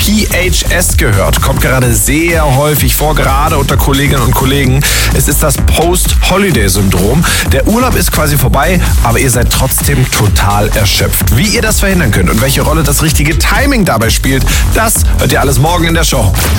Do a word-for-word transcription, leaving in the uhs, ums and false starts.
P H S gehört. Kommt gerade sehr häufig vor, gerade unter Kolleginnen und Kollegen. Es ist das Post-Holiday-Syndrom. Der Urlaub ist quasi vorbei, aber ihr seid trotzdem total erschöpft. Wie ihr das verhindern könnt und welche Rolle das richtige Timing dabei spielt, das hört ihr alles morgen in der Show.